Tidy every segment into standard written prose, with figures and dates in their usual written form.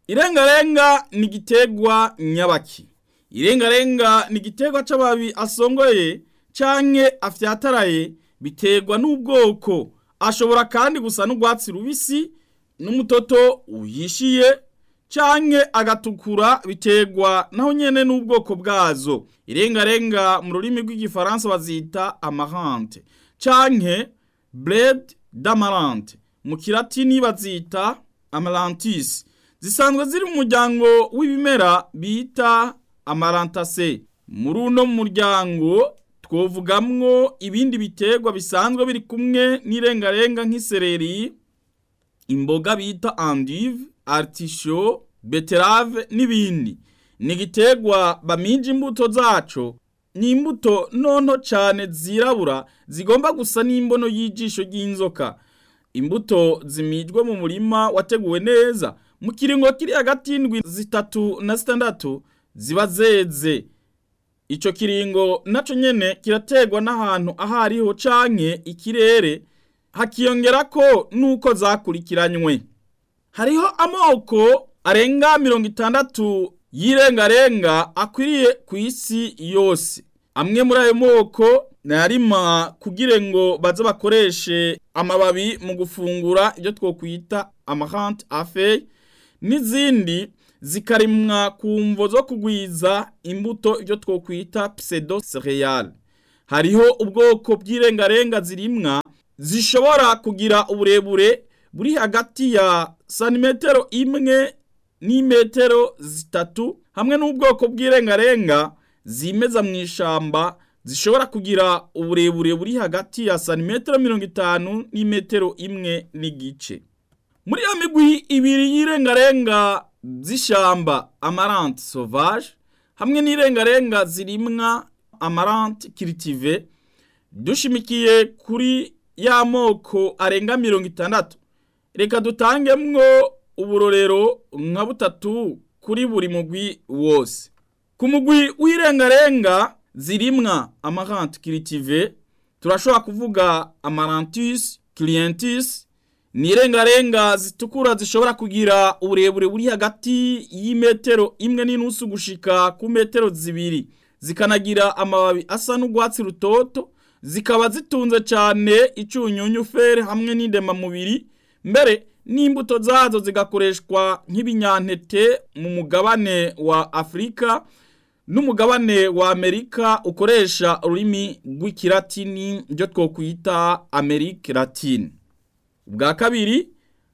Irengarenga ni igiterwa nyabaki. Irengarenga ni igiterwa c'amababi asongoye canke afyataraye, biterwa n'ubwoko. Ashobora kandi gusa n'urwatsi rubisi n'umutoto uhishiye canke agatukura, biterwa naho nyene n'ubwoko bwazo. Irengarenga mu rurimi rw'igifaransa bazita amarante canke bled d'amarante, mu kilatini bazita amarantis. Zisanzwe ziri mu muryango w'ibimera bita amarantase. Muri uno muryango twovugamwo ibindi biterwa bisanzwe biri kumwe n'irengarenga nk'isereri, imboga bita endive, artichaut, beterave n'ibindi. Ni igiterwa bamija imbuto zaco, ni imbuto nonto cane zirabura zigomba gusa n'imbono y'ijisho ry'inzoka. Imbuto zimijwe mu murima wateguwe neza, mu kiringo kiri hagati y'indwi 3 na 6 ziba zeze. Ico kiringo naco nyene kirategwa n'ahantu ahariho canke ikirere, hakiyongerako nuko zakurikiranywe. Hariho amoko arenga 60 y'irengarenga akwiriye ku isi yose. Amwe muri ayo moko narima kugira ngo baze bakoreshe amababi mu gufungura ibyo twokwita amarante afe, n'izindi zikarimwa ku mvo zo kugwiza imbuto ibyo twokwita pseudo cereal. Hariho ubwoko bw'irengarenga zirimwa zishobora kugira uburebure buri hagati ya santimetero 1 n'imetero 3, hamwe n'ubwoko bw'irengarenga zimeza mu ishamba zishobora kugira uburebure buri hagati ya santimetero 50 n'imetero 1 n'igice. Muri ya migwi ibiri y'irengarenga z'ishamba, amarante sauvage hamwe n'irengarenga zirimwa amarante cultive, dushimikiye kuri ya moko arenga 60, reka dutangemwo uburorero nka 3 kuri buri mugwi wose. Ku mugwi w'irengarenga zirimwa amarante cultive turashobora kuvuga amarantus clientis. Ni irengarenga zitukura zishobora kugira uburebure buri hagati y'imetero 1.5 gushika ku metero 2, zikanagira amababi asa n'urwatsi rutoto, zikaba zitunze cyane icunyunyu fere hamwe n'indema mubiri, mbere n'imbuto zazo zigakoreshwa nk'ibinyantete mu mugabane wa Afrika n'umugabane wa Amerika ukoresha ururimi rw'ikilatini byo twokwita Amerique Latine. Bwa kabiri,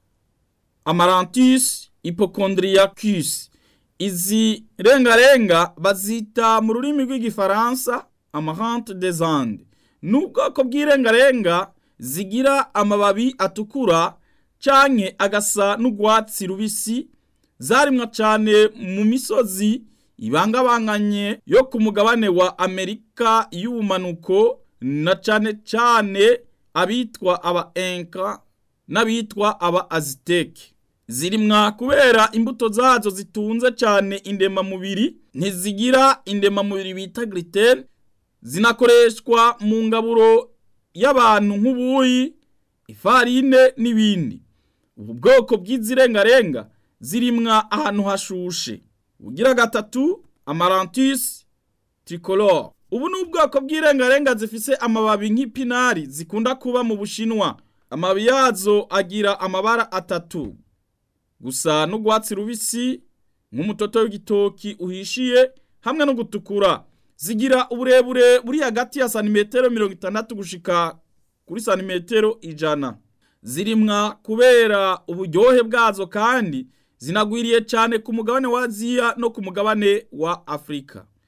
amarantus hypochondriacus. Izi rengarenga bazita mu rurimi rw'igifaransa amarante des Andes. N'ubwoko bw'irengarenga zigira amababi atukura canke agasa n'urwatsi rubisi, zarimwa cane mu misozi ibangabanganye yo ku mugabane wa Amerika y'ubumanuko, na cane cane abitwa aba Inca n'abitwa aba Aztec. Zirimwa kubera imbuto zazo zitunze cane indema mubiri, ntizigira indema mubiri bita gluten, zinakoreshwa mu ngaburo y'abantu nk'ubuyi, ifarine n'ibindi. Ubu bwoko bw'izirengarenga zirimwa ahantu hashushe. Ugira gatatu, amarantus tricolore. Ubu n'ubwoko bw'irengarenga zifise amababi nk'ipinari zikunda kuba mu Bushinwa. Amababi yazo agira amabara 3, gusa n'urwatsi rubisi nk'umutoto w'igitoki uhishiye hamwe no gutukura. Zigira uburebure buri hagati ya santimetero 60 gushika kuri santimetero 100. Zirimwa kubera uburyohe bwazo, kandi zinagwiriye cyane ku mugabane wa Aziya no ku mugabane wa Afrika.